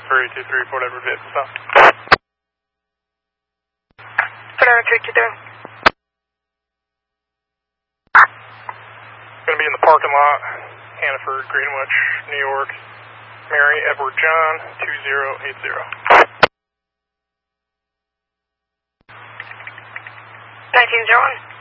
323, whatever vehicle stop. Whatever 323. Going to be in the parking lot, Hannaford, Greenwich, New York. Mary Edward John 2080. 1901.